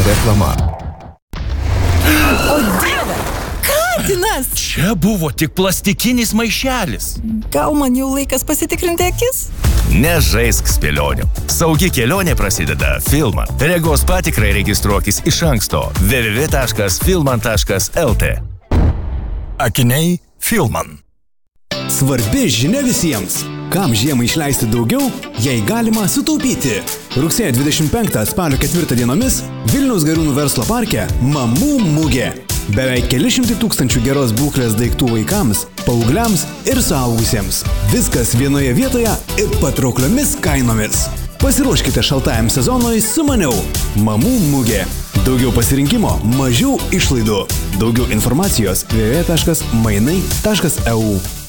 Reklama. O Dieve, katinas! Čia buvo tik plastikinis maišelis. Gal man jau laikas pasitikrinti akis? Nežaisk spėlionių. Saugi kelionė prasideda Filman. Regos patikrai registruokis iš anksto www.filman.lt. Akiniai Filman. Svarbi žinia visiems. Kam žiemą išleisti daugiau, jei galima sutaupyti. Rugsėjo 25 spalio 4 dienomis Vilniaus Gariūnų verslo parke Mamų mugė. Beveik keli šimtai tūkstančių geros būklės daiktų vaikams, paaugliams ir suaugusiems. Viskas vienoje vietoje ir patraukliomis kainomis. Pasiruoškite šaltajam sezonui su maniau. Mamų mugė. Daugiau pasirinkimo, mažiau išlaidų. Daugiau informacijos www.mainai.eu.